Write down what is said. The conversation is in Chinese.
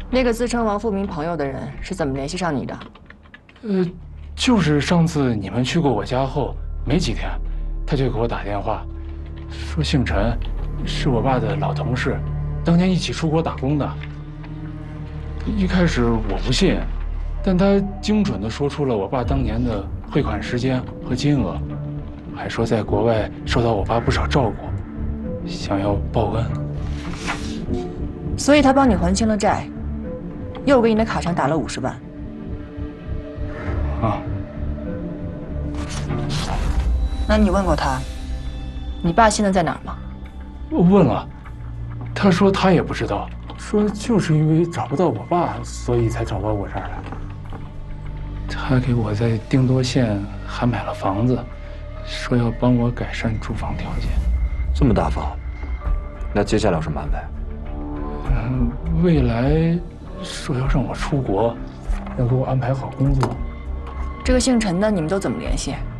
那个自称王富民朋友的人是怎么联系上你的？ 就是上次你们去过我家后没几天，他就给我打电话，说姓陈，是我爸的老同事，当年一起出国打工的。一开始我不信，但他精准地说出了我爸当年的汇款时间和金额，还说在国外受到我爸不少照顾，想要报恩。 所以他帮你还清了债，又给你的卡上打了50万。 啊。 那你问过他，你爸现在在哪儿吗？ 我问了，他说他也不知道，说就是因为找不到我爸，所以才找到我这儿来。他给我在定多县还买了房子，说要帮我改善住房条件。 这么大方，那接下来有什么安排？ 未来说要让我出国，要给我安排好工作。 这个姓陈的，你们都怎么联系？